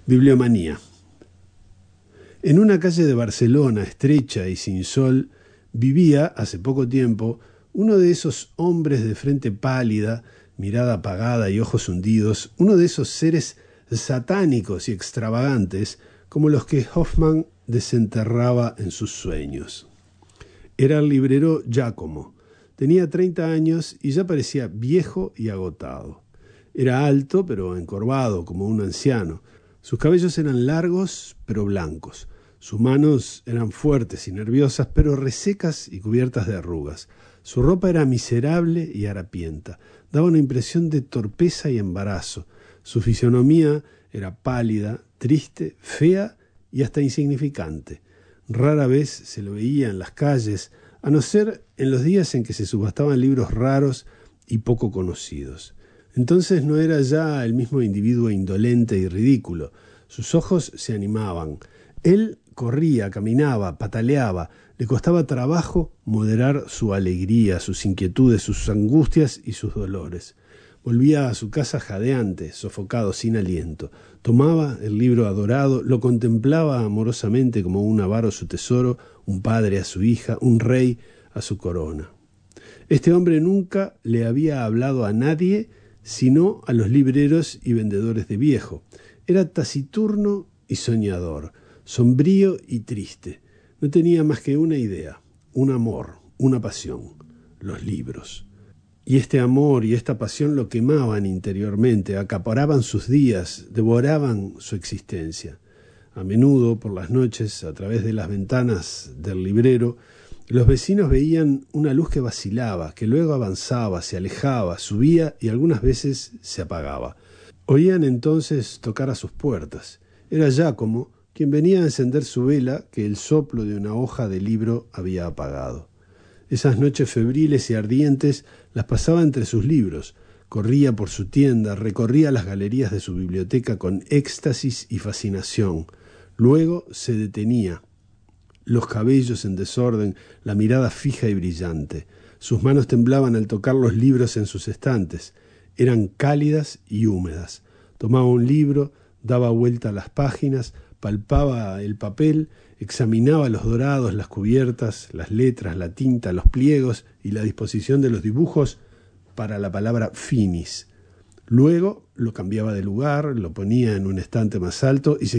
Bibliomanía. En una calle de Barcelona, estrecha y sin sol, vivía, hace poco tiempo, uno de esos hombres de frente pálida, mirada apagada y ojos hundidos, uno de esos seres satánicos y extravagantes como los que Hoffmann desenterraba en sus sueños. Era el librero Giacomo. Tenía 30 años y ya parecía viejo y agotado. Era alto, pero encorvado, como un anciano. Sus cabellos eran largos, pero blancos. Sus manos eran fuertes y nerviosas, pero resecas y cubiertas de arrugas. Su ropa era miserable y harapienta. Daba una impresión de torpeza y embarazo. Su fisonomía era pálida, triste, fea y hasta insignificante. Rara vez se lo veía en las calles, a no ser en los días en que se subastaban libros raros y poco conocidos. Entonces no era ya el mismo individuo indolente y ridículo. Sus ojos se animaban. Él corría, caminaba, pataleaba. Le costaba trabajo moderar su alegría, sus inquietudes, sus angustias y sus dolores. Volvía a su casa jadeante, sofocado, sin aliento. Tomaba el libro adorado, lo contemplaba amorosamente como un avaro su tesoro, un padre a su hija, un rey a su corona. Este hombre nunca le había hablado a nadie sino a los libreros y vendedores de viejo. Era taciturno y soñador, sombrío y triste. No tenía más que una idea, un amor, una pasión, los libros. Y este amor y esta pasión lo quemaban interiormente, acaparaban sus días, devoraban su existencia. A menudo, por las noches, a través de las ventanas del librero, los vecinos veían una luz que vacilaba, que luego avanzaba, se alejaba, subía y algunas veces se apagaba. Oían entonces tocar a sus puertas. Era Giacomo quien venía a encender su vela que el soplo de una hoja de libro había apagado. Esas noches febriles y ardientes las pasaba entre sus libros. Corría por su tienda, recorría las galerías de su biblioteca con éxtasis y fascinación. Luego se detenía, los cabellos en desorden, la mirada fija y brillante. Sus manos temblaban al tocar los libros en sus estantes. Eran cálidas y húmedas. Tomaba un libro, daba vuelta a las páginas, palpaba el papel, examinaba los dorados, las cubiertas, las letras, la tinta, los pliegos y la disposición de los dibujos para la palabra finis. Luego lo cambiaba de lugar, lo ponía en un estante más alto y se